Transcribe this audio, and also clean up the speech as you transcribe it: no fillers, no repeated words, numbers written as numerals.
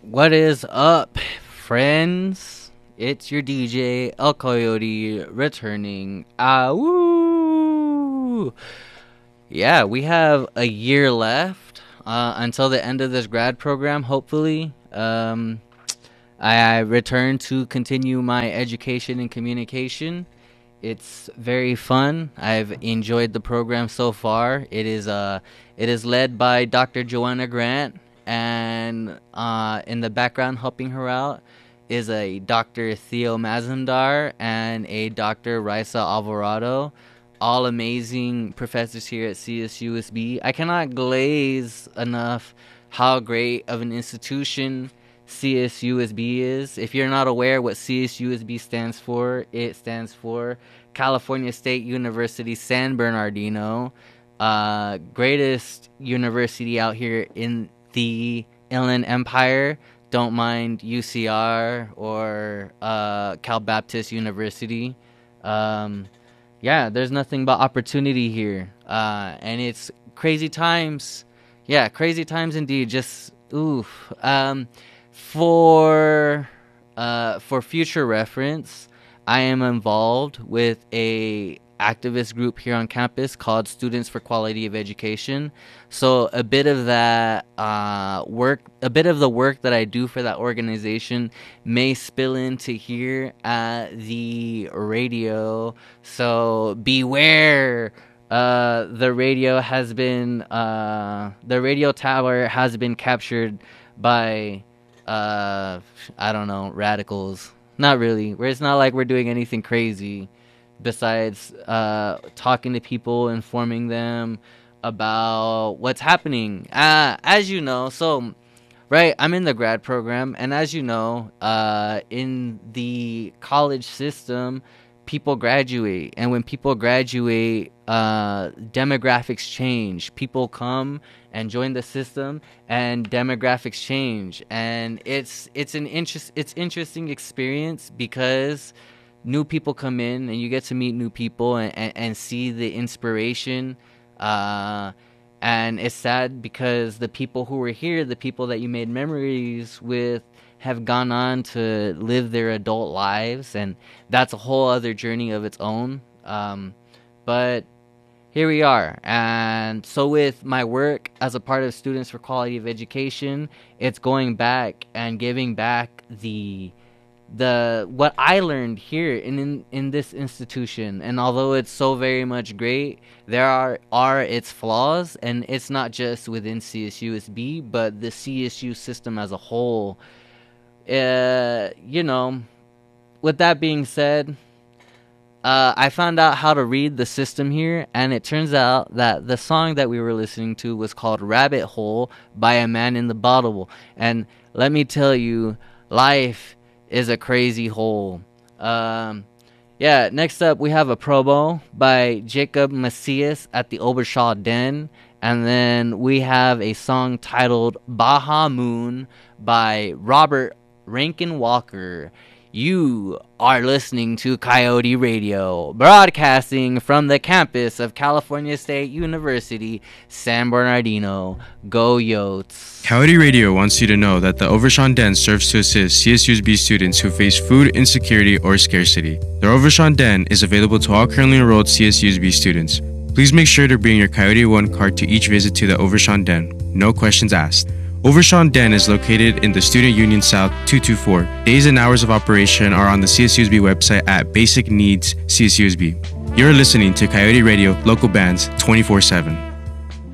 What is up, friends? It's your DJ El Coyote returning. Woo! Yeah, we have a year left until the end of this grad program. Hopefully, I return to continue my education in communication. It's very fun. I've enjoyed the program so far. It is led by Dr. Joanna Grant, and in the background helping her out is a Dr. Theo Mazandar and a Dr. Raisa Alvarado, all amazing professors here at CSUSB. I cannot glaze enough how great of an institution CSUSB is. If you're not aware what CSUSB stands for, it stands for California State University San Bernardino, greatest university out here in the Inland Empire. Don't mind UCR or Cal Baptist University. Yeah, there's nothing but opportunity here, and it's crazy times. Yeah, crazy times indeed. Just oof. For future reference, I am involved with a activist group here on campus called Students for Quality of Education. So a bit of that work that I do for that organization may spill into here at the radio. So beware. The radio tower has been captured by I don't know, radicals. Not really. It's not like we're doing anything crazy besides talking to people, informing them about what's happening. As you know, right, I'm in the grad program, and as you know, in the college system, people graduate, and when people graduate, demographics change. People come and join the system, and demographics change, and it's interesting experience because new people come in, and you get to meet new people and see the inspiration. And it's sad because the people who were here, the people that you made memories with, have gone on to live their adult lives, and that's a whole other journey of its own. But here we are. And so with my work as a part of Students for Quality of Education, it's going back and giving back the what I learned here in this institution. And although it's so very much great, there are its flaws, and it's not just within CSUSB, but the CSU system as a whole. With that being said, I found out how to read the system here, and it turns out that the song that we were listening to was called Rabbit Hole by A Man in the Bottle. And let me tell you, life is a crazy hole. Next up we have a promo by Jacob Macias at the Obershaw Den. And then we have a song titled Baja Moon by Robert Rankin Walker. You are listening to Coyote Radio, broadcasting from the campus of California State University, San Bernardino. Go Yotes. Coyote Radio wants you to know that the Overshawn Den serves to assist CSUSB students who face food insecurity or scarcity. The Overshawn Den is available to all currently enrolled CSUSB students. Please make sure to bring your Coyote One card to each visit to the Overshawn Den. No questions asked. Overshawn Den is located in the Student Union South 224. Days and hours of operation are on the CSUSB website at Basic Needs CSUSB. You're listening to Coyote Radio, local bands 24/7.